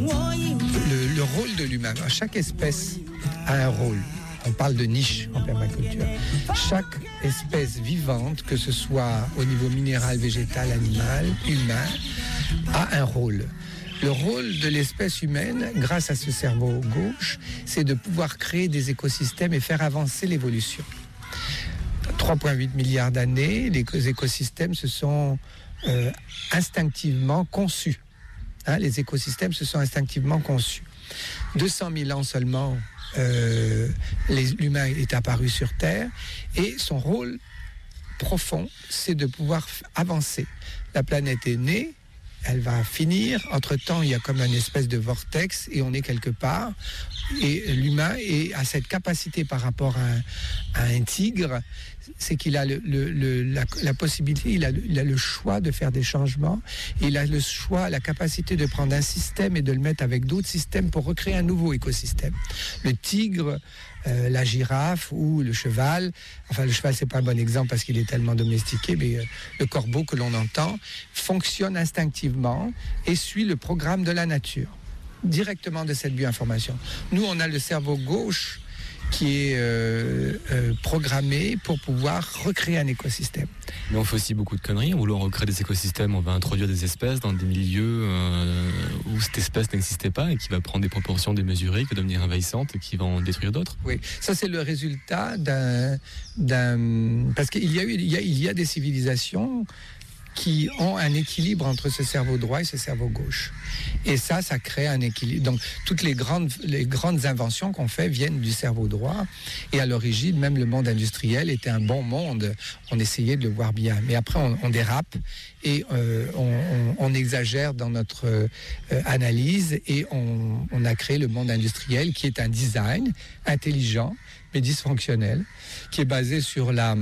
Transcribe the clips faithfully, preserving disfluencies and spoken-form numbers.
Le, le rôle de l'humain, chaque espèce a un rôle. On parle de niche en permaculture. Chaque espèce vivante, que ce soit au niveau minéral, végétal, animal, humain, a un rôle. Le rôle de l'espèce humaine, grâce à ce cerveau gauche, c'est de pouvoir créer des écosystèmes et faire avancer l'évolution. trois virgule huit milliards d'années, les écosystèmes se sont euh, instinctivement conçus. Hein, les écosystèmes se sont instinctivement conçus. deux cent mille ans seulement, euh, les, l'humain est apparu sur Terre et son rôle profond, c'est de pouvoir avancer. La planète est née, elle va finir. Entre-temps, il y a comme une espèce de vortex et on est quelque part. Et l'humain est, a cette capacité par rapport à un, à un tigre, c'est qu'il a le, le, le, la, la possibilité, il a, il a le choix de faire des changements. Il a le choix, la capacité de prendre un système et de le mettre avec d'autres systèmes pour recréer un nouveau écosystème. Le tigre, euh, la girafe ou le cheval, enfin le cheval c'est pas un bon exemple parce qu'il est tellement domestiqué, mais euh, le corbeau que l'on entend fonctionne instinctivement et suit le programme de la nature, directement de cette bioinformation. Nous, on a le cerveau gauche qui est euh, euh, programmé pour pouvoir recréer un écosystème. Mais on fait aussi beaucoup de conneries. En voulant recréer des écosystèmes, on va introduire des espèces dans des milieux euh, où cette espèce n'existait pas et qui va prendre des proportions démesurées, qui va devenir envahissante et qui va en détruire d'autres. Oui, ça c'est le résultat d'un... d'un... Parce qu'il y a, eu, il y a, il y a des civilisations qui ont un équilibre entre ce cerveau droit et ce cerveau gauche. Et ça, ça crée un équilibre. Donc, toutes les grandes, les grandes inventions qu'on fait viennent du cerveau droit. Et à l'origine, même le monde industriel était un bon monde. On essayait de le voir bien. Mais après, on, on dérape et euh, on, on, on exagère dans notre euh, analyse et on, on a créé le monde industriel qui est un design intelligent, mais dysfonctionnel, qui est basé sur la,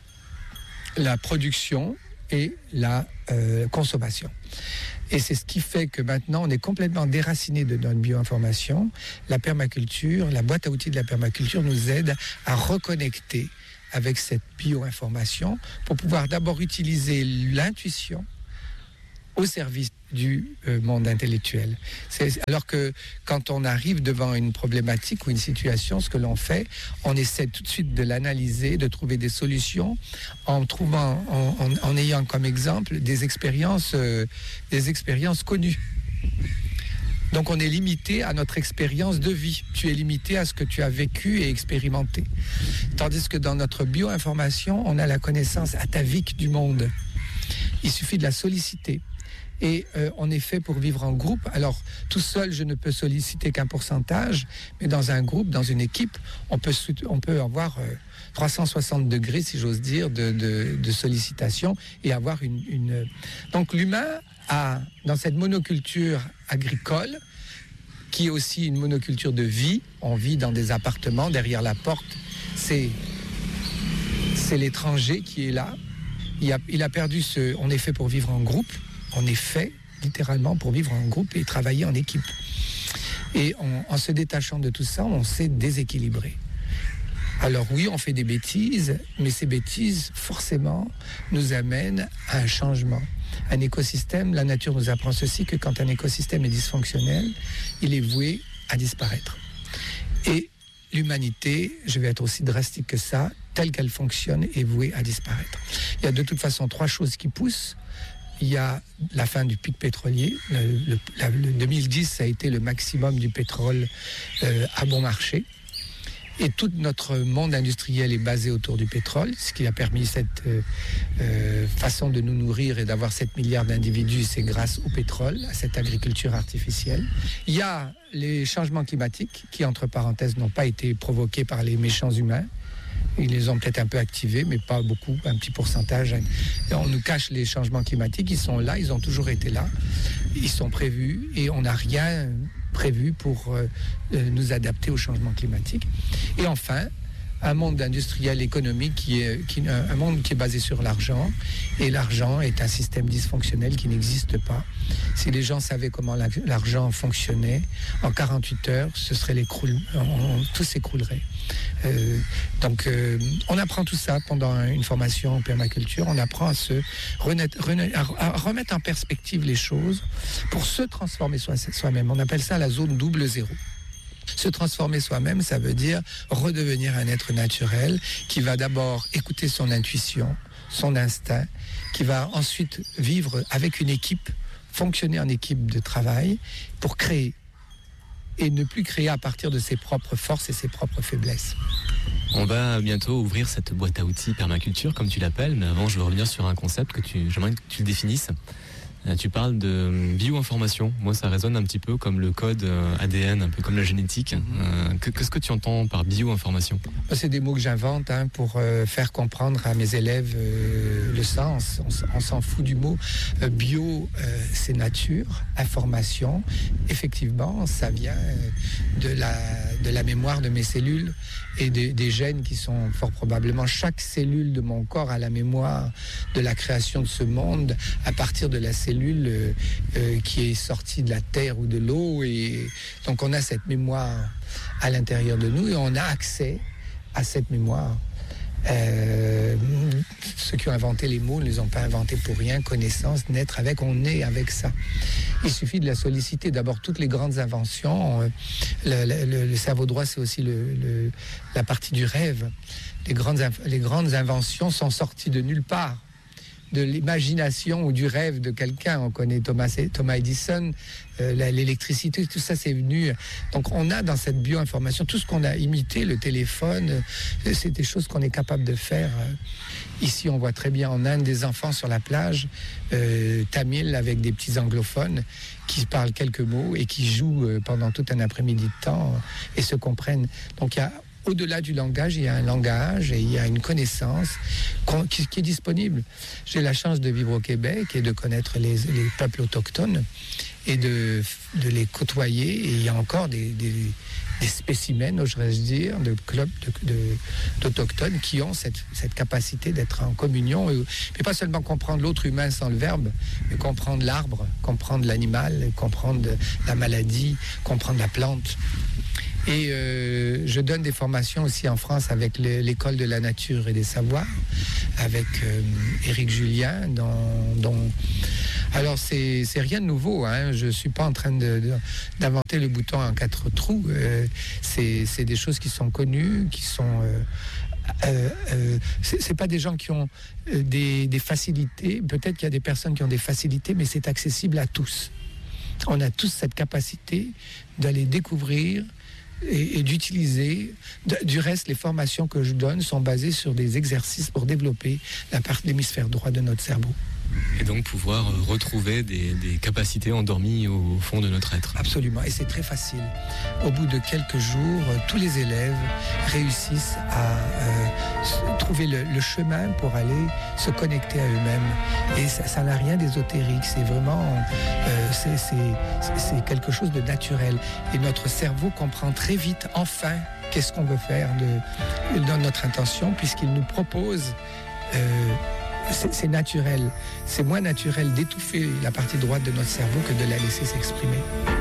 la production et la euh, consommation. Et c'est ce qui fait que maintenant, on est complètement déraciné de notre bioinformation. La permaculture, la boîte à outils de la permaculture nous aide à reconnecter avec cette bioinformation pour pouvoir d'abord utiliser l'intuition au service du euh, monde intellectuel. C'est, alors que quand on arrive devant une problématique ou une situation, ce que l'on fait, on essaie tout de suite de l'analyser, de trouver des solutions en trouvant, en, en, en ayant comme exemple des expériences, euh, des expériences connues. Donc on est limité à notre expérience de vie. Tu es limité à ce que tu as vécu et expérimenté. Tandis que dans notre bioinformation, on a la connaissance atavique du monde. Il suffit de la solliciter. Et euh, on est fait pour vivre en groupe. Alors, tout seul, je ne peux solliciter qu'un pourcentage, mais dans un groupe, dans une équipe, on peut, on peut avoir euh, trois cent soixante degrés, si j'ose dire, de, de, de sollicitation et avoir une, une... Donc, l'humain a, dans cette monoculture agricole, qui est aussi une monoculture de vie, on vit dans des appartements, derrière la porte, c'est, c'est l'étranger qui est là. Il a, il a perdu ce... On est fait pour vivre en groupe. On est fait littéralement pour vivre en groupe et travailler en équipe. Et on, en se détachant de tout ça, on s'est déséquilibré. Alors oui, on fait des bêtises, mais ces bêtises, forcément, nous amènent à un changement. Un écosystème, la nature nous apprend ceci, que quand un écosystème est dysfonctionnel, il est voué à disparaître. Et l'humanité, je vais être aussi drastique que ça, telle qu'elle fonctionne, est vouée à disparaître. Il y a de toute façon trois choses qui poussent. Il y a la fin du pic pétrolier. Le, le, la, le deux mille dix, ça a été le maximum du pétrole euh, à bon marché. Et tout notre monde industriel est basé autour du pétrole, ce qui a permis cette euh, euh, façon de nous nourrir et d'avoir sept milliards d'individus, c'est grâce au pétrole, à cette agriculture artificielle. Il y a les changements climatiques qui, entre parenthèses, n'ont pas été provoqués par les méchants humains. Ils les ont peut-être un peu activés, mais pas beaucoup, un petit pourcentage. Et on nous cache les changements climatiques, ils sont là, ils ont toujours été là, ils sont prévus et on n'a rien prévu pour euh, nous adapter au changement climatique. Et enfin, un monde industriel économique qui est qui, un monde qui est basé sur l'argent, et l'argent est un système dysfonctionnel qui n'existe pas. Si les gens savaient comment l'argent fonctionnait, en quarante-huit heures, ce serait l'écroule, on, tout s'écroulerait. Euh, donc, euh, on apprend tout ça pendant une formation en permaculture. On apprend à se renaître, renaître, à remettre en perspective les choses pour se transformer soi, soi-même. On appelle ça la zone double zéro. Se transformer soi-même, ça veut dire redevenir un être naturel qui va d'abord écouter son intuition, son instinct, qui va ensuite vivre avec une équipe, fonctionner en équipe de travail pour créer et ne plus créer à partir de ses propres forces et ses propres faiblesses. On va bientôt ouvrir cette boîte à outils permaculture, comme tu l'appelles, mais avant, je veux revenir sur un concept que tu, j'aimerais que tu le définisses. Tu parles de bioinformation. Moi, ça résonne un petit peu comme le code A D N, un peu comme la génétique. Euh, qu'est-ce que tu entends par bioinformation ? C'est des mots que j'invente hein, pour euh, faire comprendre à mes élèves euh, le sens. On, on s'en fout du mot. Euh, bio, euh, c'est nature. Information, effectivement, ça vient de la, de la mémoire de mes cellules et de, des gènes qui sont fort probablement... Chaque cellule de mon corps a la mémoire de la création de ce monde à partir de la cellule Euh, euh, qui est sortie de la terre ou de l'eau, et donc on a cette mémoire à l'intérieur de nous et on a accès à cette mémoire. Euh, ceux qui ont inventé les mots ne les ont pas inventés pour rien. Connaissance, naître avec, on est avec ça. Il suffit de la solliciter. D'abord, toutes les grandes inventions, euh, le, le, le cerveau droit, c'est aussi le, le, la partie du rêve. Les grandes, les grandes inventions sont sorties de nulle part, de l'imagination ou du rêve de quelqu'un. On connaît Thomas, Thomas Edison, euh, l'électricité, tout ça c'est venu. Donc on a dans cette bioinformation tout ce qu'on a imité, le téléphone, euh, c'est des choses qu'on est capable de faire. Ici on voit très bien en Inde des enfants sur la plage, euh, tamil avec des petits anglophones qui parlent quelques mots et qui jouent euh, pendant tout un après-midi de temps euh, et se comprennent. Donc il y a au-delà du langage, il y a un langage et il y a une connaissance qui, qui est disponible. J'ai la chance de vivre au Québec et de connaître les, les peuples autochtones et de, de les côtoyer. Et il y a encore des, des, des spécimens, oserais-je dire, de clubs de, de, d'autochtones qui ont cette, cette capacité d'être en communion. Et, mais pas seulement comprendre l'autre humain sans le verbe, mais comprendre l'arbre, comprendre l'animal, comprendre la maladie, comprendre la plante. Et euh, je donne des formations aussi en France avec le, l'école de la nature et des savoirs, avec euh, Éric Julien, dont, dont... Alors c'est, c'est rien de nouveau, hein. Je ne suis pas en train de, de, d'inventer le bouton en quatre trous, euh, c'est, c'est des choses qui sont connues, qui sont... Euh, Euh, euh, c'est, c'est pas des gens qui ont euh, des, des facilités. Peut-être qu'il y a des personnes qui ont des facilités, mais c'est accessible à tous. On a tous cette capacité d'aller découvrir et, et d'utiliser. De, du reste, les formations que je donne sont basées sur des exercices pour développer la partie de l'hémisphère droit de notre cerveau. Et donc pouvoir retrouver des, des capacités endormies au fond de notre être. Absolument, et c'est très facile. Au bout de quelques jours, tous les élèves réussissent à euh, trouver le, le chemin pour aller se connecter à eux-mêmes. Et ça, ça n'a rien d'ésotérique, c'est vraiment euh, c'est, c'est, c'est quelque chose de naturel. Et notre cerveau comprend très vite, enfin, qu'est-ce qu'on veut faire de, dans notre intention, puisqu'il nous propose... Euh, C'est, c'est naturel, c'est moins naturel d'étouffer la partie droite de notre cerveau que de la laisser s'exprimer.